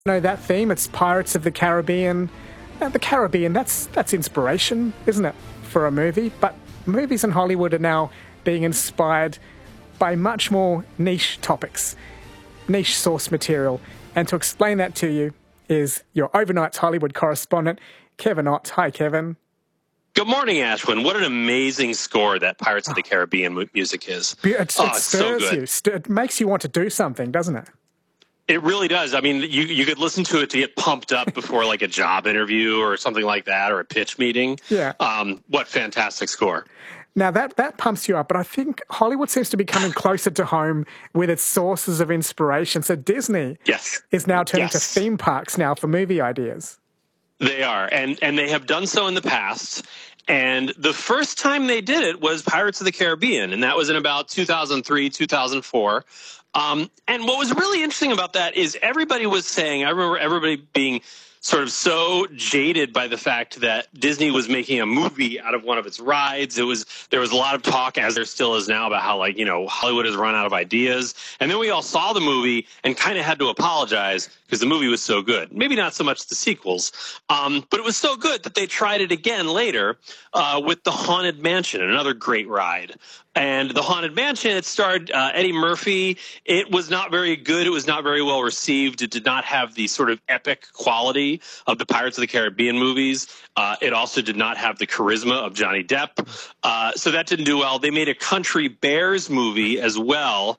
know that theme? It's Pirates of the Caribbean. The Caribbean, that's inspiration, isn't it, for a movie? But movies in Hollywood are now being inspired by much more niche topics, niche source material. And to explain that to you is your Overnight's Hollywood correspondent, Kevin Ott. Hi, Kevin. Good morning, Ashwin. What an amazing score that Pirates of the Caribbean music is. It stirs so good. It makes you want to do something, doesn't it? It really does. I mean, you could listen to it to get pumped up before like a job interview or something like that, or a pitch meeting. Yeah. What fantastic score. Now, that pumps you up, but I think Hollywood seems to be coming closer to home with its sources of inspiration. So Disney is now turning to theme parks now for movie ideas. They are, and they have done so in the past. And the first time they did it was Pirates of the Caribbean, and that was in about 2003, 2004. And what was really interesting about that is everybody was saying, I remember everybody being sort of so jaded by the fact that Disney was making a movie out of one of its rides. There was a lot of talk, as there still is now, about how, like, you know, Hollywood has run out of ideas. And then we all saw the movie and kind of had to apologize because the movie was so good. Maybe not so much the sequels, but it was so good that they tried it again later with The Haunted Mansion, another great ride. And The Haunted Mansion, it starred Eddie Murphy. It was not very good. It was not very well received. It did not have the sort of epic quality of the Pirates of the Caribbean movies. It also did not have the charisma of Johnny Depp. So that didn't do well. They made a Country Bears movie as well,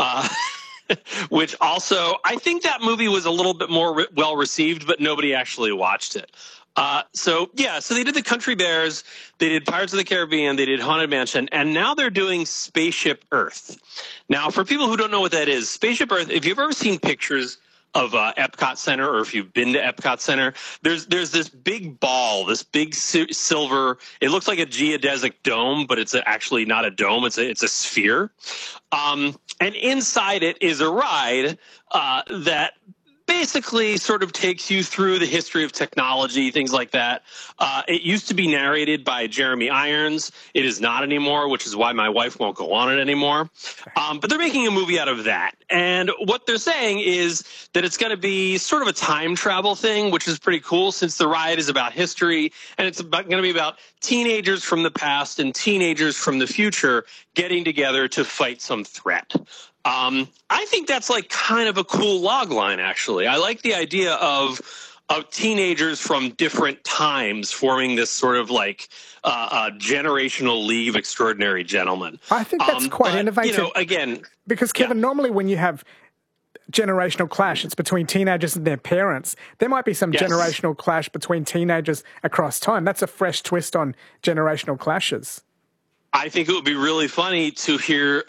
which also, I think that movie was a little bit more well received, but nobody actually watched it. So they did the Country Bears, they did Pirates of the Caribbean, they did Haunted Mansion, and now they're doing Spaceship Earth. Now, for people who don't know what that is, Spaceship Earth, if you've ever seen pictures of Epcot Center, or if you've been to Epcot Center, there's this big ball, this big silver, it looks like a geodesic dome, but it's actually not a dome, it's a sphere. And inside it is a ride that basically sort of takes you through the history of technology, things like that. It used to be narrated by Jeremy Irons. It is not anymore, which is why my wife won't go on it anymore. But they're making a movie out of that. And what they're saying is that it's going to be sort of a time travel thing, which is pretty cool since the ride is about history. And it's going to be about teenagers from the past and teenagers from the future getting together to fight some threat. I think that's like kind of a cool log line, actually. I like the idea of teenagers from different times forming this sort of like generational league of extraordinary gentlemen. I think that's quite innovative. You know, again, because Kevin, normally when you have generational clash, it's between teenagers and their parents. There might be some generational clash between teenagers across time. That's a fresh twist on generational clashes. I think it would be really funny to hear,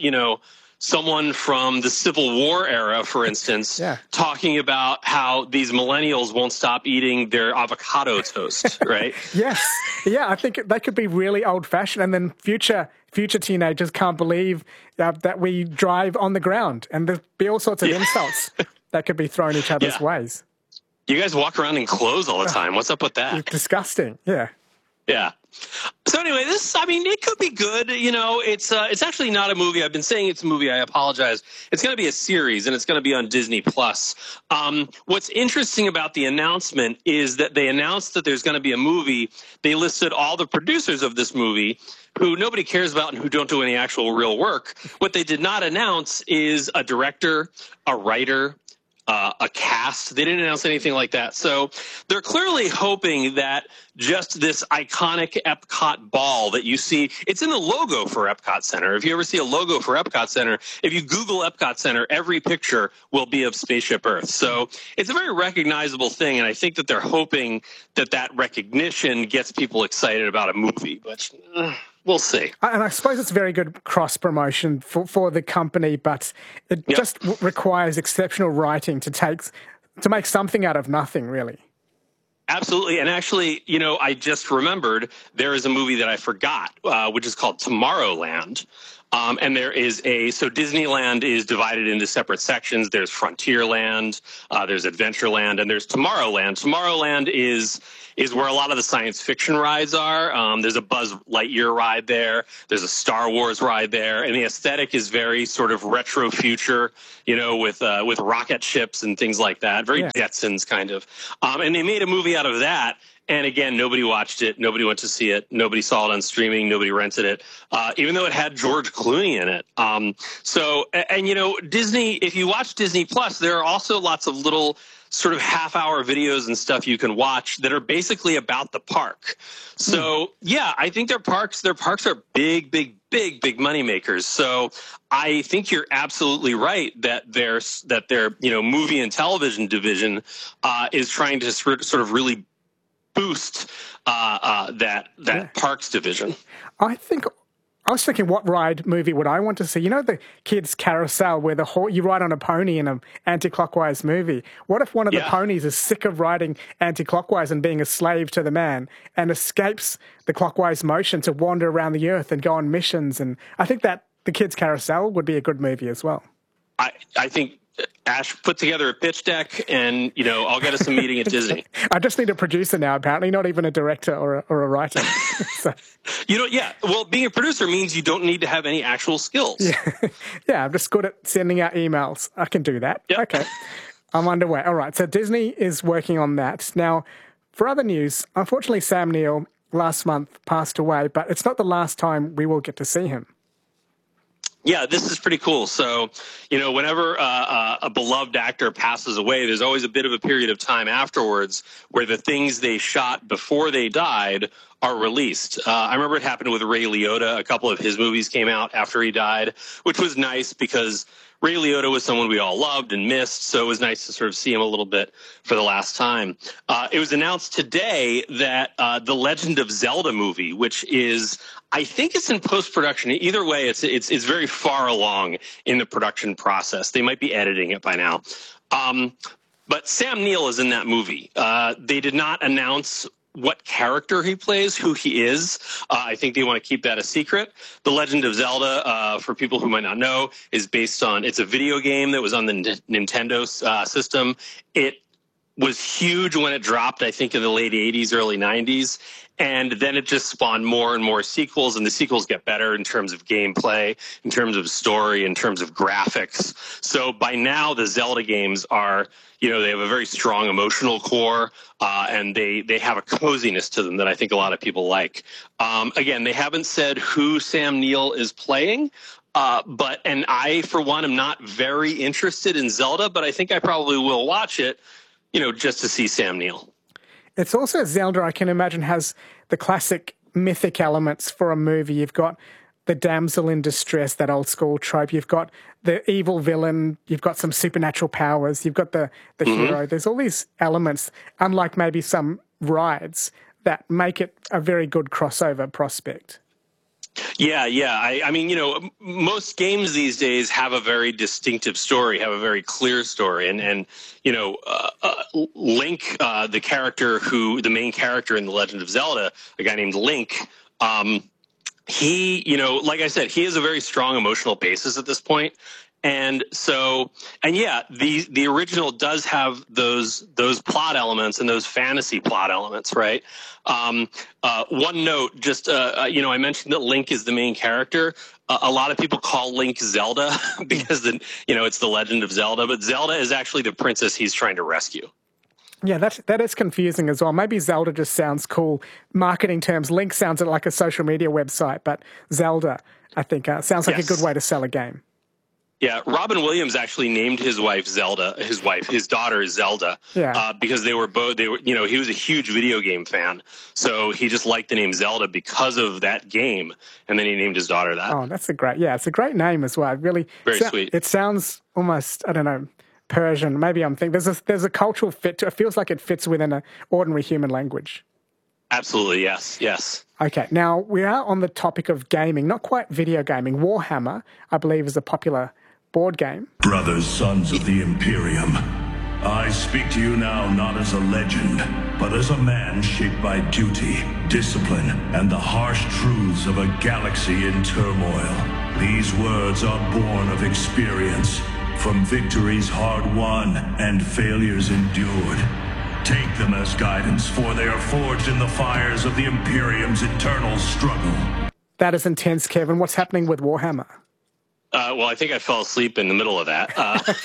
someone from the Civil War era, for instance, talking about how these millennials won't stop eating their avocado toast, right? Yes. Yeah, I think they could be really old-fashioned, and then future teenagers can't believe that we drive on the ground, and there'd be all sorts of insults that could be thrown each other's ways. You guys walk around in clothes all the time. What's up with that? It's disgusting, yeah. Yeah. So anyway, it could be good. You know, it's actually not a movie. I've been saying it's a movie. I apologize. It's going to be a series, and it's going to be on Disney Plus. What's interesting about the announcement is that they announced that there's going to be a movie. They listed all the producers of this movie, who nobody cares about and who don't do any actual real work. What they did not announce is a director, a writer, a cast. They didn't announce anything like that. So they're clearly hoping that just this iconic Epcot ball that you see, it's in the logo for Epcot Center. If you ever see a logo for Epcot Center, if you Google Epcot Center, every picture will be of Spaceship Earth. So it's a very recognizable thing, and I think that they're hoping that that recognition gets people excited about a movie. But we'll see. And I suppose it's very good cross-promotion for the company, but it just requires exceptional writing to make something out of nothing, really. Absolutely. And actually, you know, I just remembered there is a movie that I forgot, which is called Tomorrowland. And there is so Disneyland is divided into separate sections. There's Frontierland, there's Adventureland, and there's Tomorrowland. Tomorrowland is where a lot of the science fiction rides are. There's a Buzz Lightyear ride there. There's a Star Wars ride there. And the aesthetic is very sort of retro future, with rocket ships and things like that. Very Jetsons kind of. And they made a movie out of that. And again, nobody watched it. Nobody went to see it. Nobody saw it on streaming. Nobody rented it, even though it had George Clooney in it. Disney, if you watch Disney Plus, there are also lots of little sort of half-hour videos and stuff you can watch that are basically about the park. So, I think their parks are big money makers. So I think you're absolutely right that their movie and television division is trying to sort of really boost that parks division. I was thinking, what ride movie would I want to see? The kids' carousel where you ride on a pony in an anti-clockwise movie. What if one of the ponies is sick of riding anti-clockwise and being a slave to the man and escapes the clockwise motion to wander around the earth and go on missions? And I think that the kids' carousel would be a good movie as well. I think Ash, put together a pitch deck, and I'll get us a meeting at Disney. I just need a producer now, apparently, not even a director or a writer. So. Well, being a producer means you don't need to have any actual skills. Yeah, I'm just good at sending out emails. I can do that. Yep. Okay, I'm underway. All right, so Disney is working on that. Now, for other news, unfortunately, Sam Neill last month passed away, but it's not the last time we will get to see him. Yeah, this is pretty cool. So, whenever a beloved actor passes away, there's always a bit of a period of time afterwards where the things they shot before they died are released. I remember it happened with Ray Liotta. A couple of his movies came out after he died, which was nice because Ray Liotta was someone we all loved and missed, so it was nice to sort of see him a little bit for the last time. It was announced today that the Legend of Zelda movie, which is, I think it's in post-production. Either way, it's very far along in the production process. They might be editing it by now. But Sam Neill is in that movie. They did not announce what character he plays, who he is. I think they want to keep that a secret. The Legend of Zelda, for people who might not know, is based on, it's a video game that was on the Nintendo system. It was huge when it dropped, I think in the late 80s, early 90s. And then it just spawned more and more sequels, and the sequels get better in terms of gameplay, in terms of story, in terms of graphics. So by now, the Zelda games are, they have a very strong emotional core, and they have a coziness to them that I think a lot of people like. Again, they haven't said who Sam Neill is playing, and I, for one, am not very interested in Zelda, but I think I probably will watch it, just to see Sam Neill. It's also Zelda, I can imagine, has the classic mythic elements for a movie. You've got the damsel in distress, that old school trope. You've got the evil villain. You've got some supernatural powers. You've got the hero. There's all these elements, unlike maybe some rides, that make it a very good crossover prospect. Yeah. I mean, most games these days have a very distinctive story, have a very clear story. And Link, the main character in The Legend of Zelda, a guy named Link, he, like I said, he has a very strong emotional basis at this point. And so, the original does have those plot elements and those fantasy plot elements, right? One note, just, I mentioned that Link is the main character. A lot of people call Link Zelda because, it's The Legend of Zelda, but Zelda is actually the princess he's trying to rescue. Yeah, that is confusing as well. Maybe Zelda just sounds cool. Marketing terms, Link sounds like a social media website, but Zelda, I think, sounds like a good way to sell a game. Yeah, Robin Williams actually named his wife Zelda. His daughter is Zelda. Yeah. Because he was a huge video game fan, so he just liked the name Zelda because of that game, and then he named his daughter that. Oh, it's a great name as well. Really, very sweet. It sounds almost, I don't know, Persian. Maybe I'm thinking there's a cultural fit to it. It feels like it fits within an ordinary human language. Absolutely, yes. Okay, now we are on the topic of gaming, not quite video gaming. Warhammer, I believe, is a popular board game. Brothers, sons of the Imperium, I speak to you now not as a legend, but as a man shaped by duty, discipline, and the harsh truths of a galaxy in turmoil. These words are born of experience, from victories hard won and failures endured. Take them as guidance, for they are forged in the fires of the Imperium's eternal struggle. That is intense, Kevin. What's happening with Warhammer? Well, I think I fell asleep in the middle of that.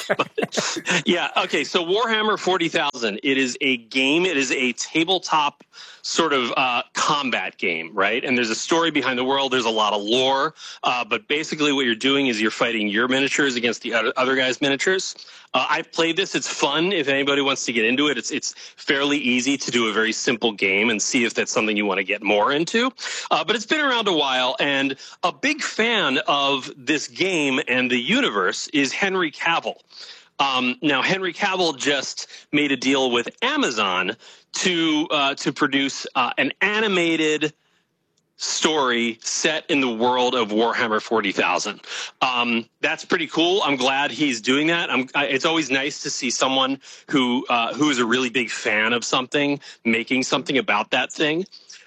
Yeah, okay, so Warhammer 40,000, it is a game, it is a tabletop sort of combat game, right? And there's a story behind the world, there's a lot of lore, but basically what you're doing is you're fighting your miniatures against the other guy's miniatures. I've played this. It's fun. If anybody wants to get into it, it's fairly easy to do a very simple game and see if that's something you want to get more into. But it's been around a while, and a big fan of this game and the universe is Henry Cavill. Now, Henry Cavill just made a deal with Amazon to produce an animated story set in the world of Warhammer 40,000. That's pretty cool. I'm glad he's doing that. It's always nice to see someone who is a really big fan of something making something about that thing.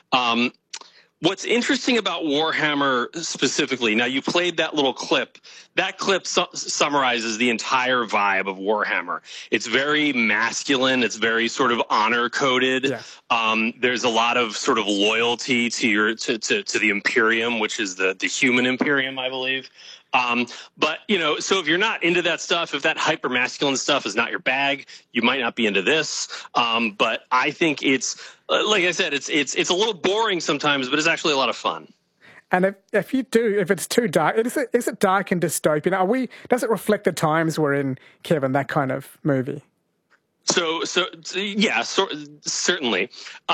What's interesting about Warhammer specifically, now you played that little clip. That clip summarizes the entire vibe of Warhammer. It's very masculine. It's very sort of honor-coded. Yeah. There's a lot of sort of loyalty to the Imperium, which is the human Imperium, I believe. But, you know, so if you're not into that stuff, if that hyper masculine stuff is not your bag, you might not be into this. But I think it's, like I said, it's a little boring sometimes, but it's actually a lot of fun. And if it's too dark, is it dark and dystopian? Does it reflect the times we're in, Kevin, that kind of movie? So yeah, certainly.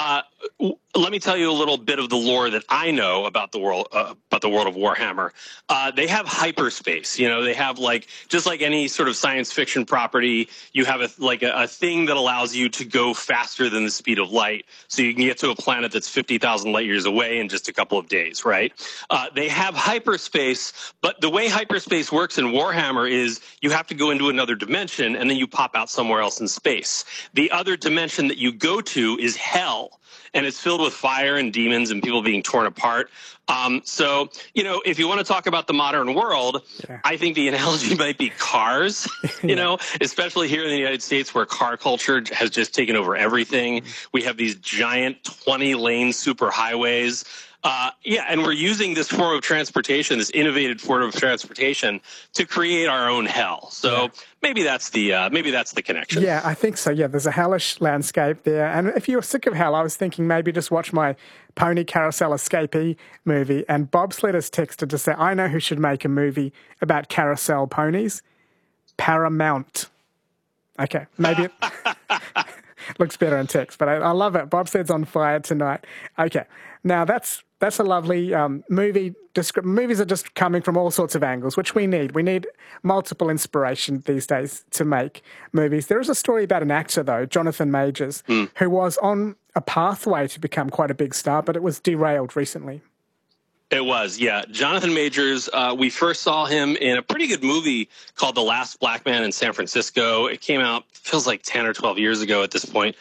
Let me tell you a little bit of the lore that I know about the world of Warhammer. They have hyperspace. You know, they have just like any sort of science fiction property, you have a thing that allows you to go faster than the speed of light, so you can get to a planet that's 50,000 light years away in just a couple of days, right? They have hyperspace, but the way hyperspace works in Warhammer is you have to go into another dimension and then you pop out somewhere else in space. The other dimension that you go to is hell, and it's filled with fire and demons and people being torn apart. So, you know, if you want to talk about the modern world, yeah. I think the analogy might be cars, you know, especially here in the United States where car culture has just taken over everything. We have these giant 20-lane superhighways. Yeah, and we're using this form of transportation, this innovative form of transportation, to create our own hell. So maybe that's the connection. Yeah, I think so. Yeah, there's a hellish landscape there. And if you're sick of hell, I was thinking maybe just watch my Pony Carousel Escapee movie. And Bob Slitters texted to say, I know who should make a movie about carousel ponies. Paramount. Okay, maybe it looks better in text, but I love it. Bob said's on fire tonight. Okay, now that's a lovely movie. Movies are just coming from all sorts of angles, which we need. We need multiple inspiration these days to make movies. There is a story about an actor, though, Jonathan Majors, who was on a pathway to become quite a big star, but it was derailed recently. It was, yeah. Jonathan Majors, we first saw him in a pretty good movie called The Last Black Man in San Francisco. It came out, feels like 10 or 12 years ago at this point.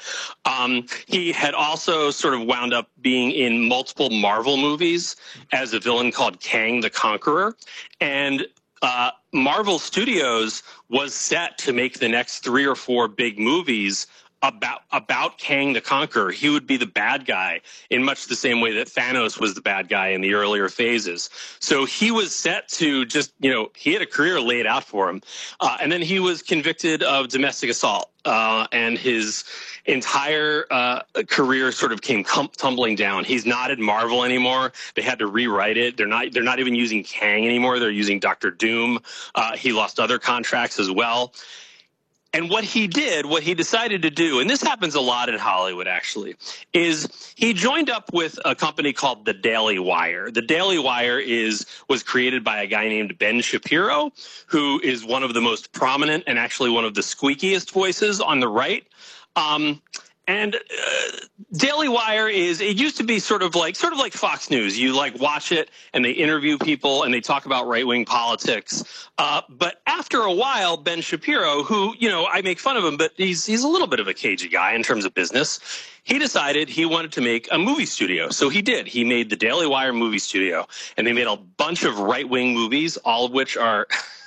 He had also sort of wound up being in multiple Marvel movies as a villain called Kang the Conqueror. And Marvel Studios was set to make the next 3 or 4 big movies about Kang the Conqueror. He would be the bad guy in much the same way that Thanos was the bad guy in the earlier phases. So he was set to just, you know, he had a career laid out for him. And then he was convicted of domestic assault. And his entire career sort of came tumbling down. He's not at Marvel anymore. They had to rewrite it. They're not even using Kang anymore. They're using Dr. Doom. He lost other contracts as well. And what he decided to do, and this happens a lot in Hollywood actually, is he joined up with a company called The Daily Wire. The Daily Wire was created by a guy named Ben Shapiro, who is one of the most prominent and actually one of the squeakiest voices on the right. And Daily Wire it used to be sort of like Fox News. You like watch it and they interview people and they talk about right-wing politics. But after a while, Ben Shapiro, who, I make fun of him, but he's a little bit of a cagey guy in terms of business. He decided he wanted to make a movie studio. So he did. He made the Daily Wire movie studio, and they made a bunch of right-wing movies, all of which are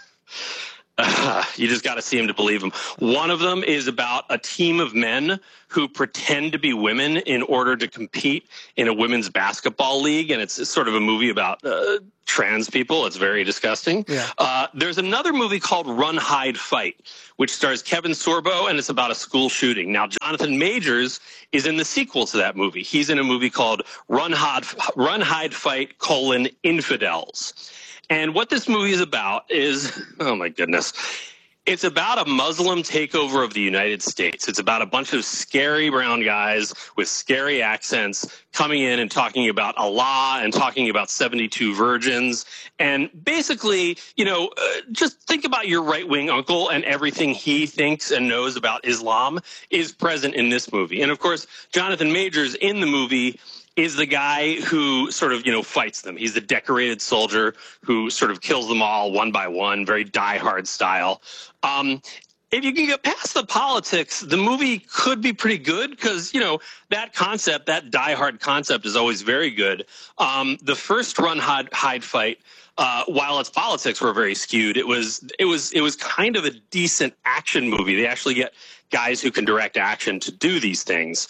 you just got to see him to believe him. One of them is about a team of men who pretend to be women in order to compete in a women's basketball league. And it's sort of a movie about trans people. It's very disgusting. Yeah. There's another movie called Run, Hide, Fight, which stars Kevin Sorbo, and it's about a school shooting. Now, Jonathan Majors is in the sequel to that movie. He's in a movie called Run, Hide, Fight, Infidels. And what this movie is about is, oh my goodness, it's about a Muslim takeover of the United States. It's about a bunch of scary brown guys with scary accents coming in and talking about Allah and talking about 72 virgins. And basically, just think about your right-wing uncle, and everything he thinks and knows about Islam is present in this movie. And of course, Jonathan Majors in the movie is the guy who sort of, fights them. He's the decorated soldier who sort of kills them all one by one, very Die-Hard style. If you can get past the politics, the movie could be pretty good because, that concept, that Die-Hard concept is always very good. The first Run, Hide, Fight, while its politics were very skewed, it was kind of a decent action movie. They actually get guys who can direct action to do these things.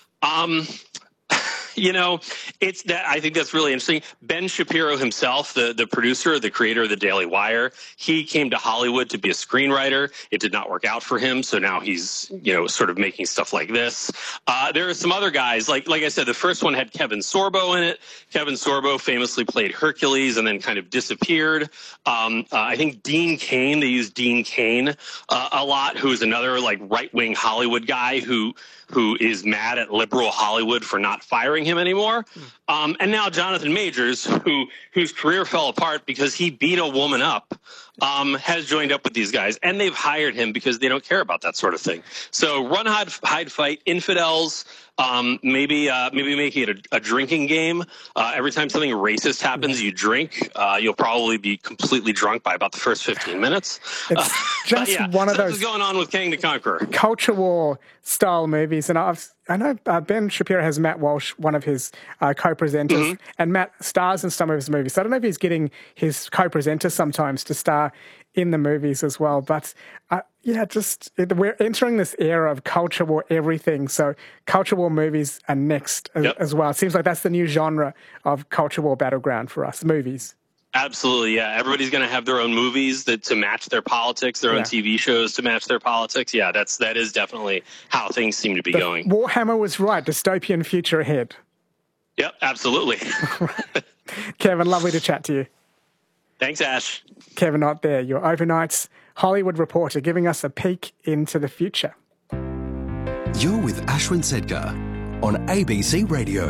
It's that I think that's really interesting. Ben Shapiro himself, the producer, the creator of the Daily Wire, he came to Hollywood to be a screenwriter. It did not work out for him, so now he's sort of making stuff like this. There are some other guys, like I said, the first one had Kevin Sorbo in it. Kevin Sorbo famously played Hercules and then kind of disappeared. I think Dean Cain, they used Dean Cain a lot, who is another like right-wing Hollywood guy who is mad at liberal Hollywood for not firing him anymore. And now Jonathan Majors, whose career fell apart because he beat a woman up, has joined up with these guys. And they've hired him because they don't care about that sort of thing. So Run, Hide, Fight, Infidels, maybe making it a drinking game. Every time something racist happens, you drink. You'll probably be completely drunk by about the first 15 minutes. It's just one of those. What's going on with Kang the Conqueror? Culture war style movies. And I know Ben Shapiro has Matt Walsh, one of his co-presenters, and Matt stars in some of his movies. So I don't know if he's getting his co-presenters sometimes to star in the movies as well. But we're entering this era of culture war everything. So culture war movies are next as well. It seems like that's the new genre of culture war battleground for us, movies. Absolutely, yeah. Everybody's going to have their own movies to match their politics, their own TV shows to match their politics. Yeah, that is definitely how things seem to be going. Warhammer was right. Dystopian future ahead. Yep, absolutely. Kevin, lovely to chat to you. Thanks, Ash. Kevin Ott there, your overnight's Hollywood reporter, giving us a peek into the future. You're with Ashwin Sedgar on ABC Radio.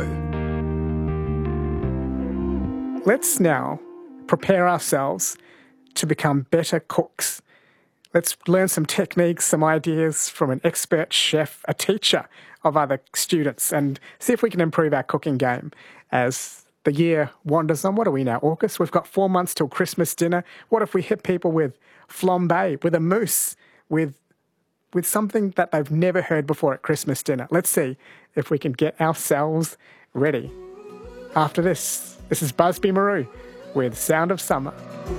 Let's now prepare ourselves to become better cooks. Let's learn some techniques, some ideas from an expert chef, a teacher of other students, and see if we can improve our cooking game as the year wanders on. What are we now, August? We've got 4 months till Christmas dinner. What if we hit people with flambe, with a mousse, with something that they've never heard before at Christmas dinner? Let's see if we can get ourselves ready. After this is Busby Marou with Sound of Summer.